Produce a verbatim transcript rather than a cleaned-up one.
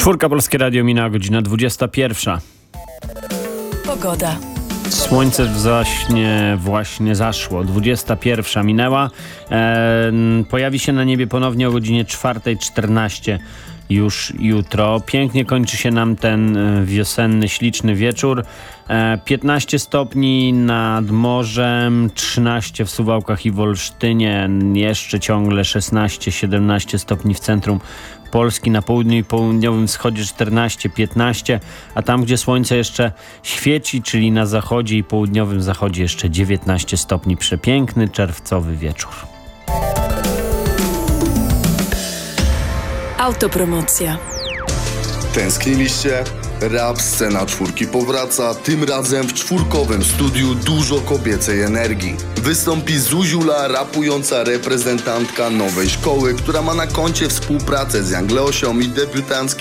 Czwórka, Polskie Radio, minęła godzina dwudziesta pierwsza. Pogoda. Słońce w zaśnie właśnie zaszło. dwudziesta pierwsza minęła. E, pojawi się na niebie ponownie o godzinie czwarta czternaście już jutro. Pięknie kończy się nam ten wiosenny, śliczny wieczór. E, piętnaście stopni nad morzem, trzynaście w Suwałkach i w Olsztynie, jeszcze ciągle szesnaście siedemnaście stopni w centrum Polski, na południu i południowym wschodzie czternaście piętnaście, a tam, gdzie słońce jeszcze świeci, czyli na zachodzie i południowym zachodzie, jeszcze dziewiętnaście stopni. Przepiękny czerwcowy wieczór. Autopromocja. Tęskniliście? Rap Scena Czwórki powraca, tym razem w czwórkowym studiu dużo kobiecej energii. Wystąpi Zuziula, rapująca reprezentantka nowej szkoły, która ma na koncie współpracę z Young Leosią i debiutanckim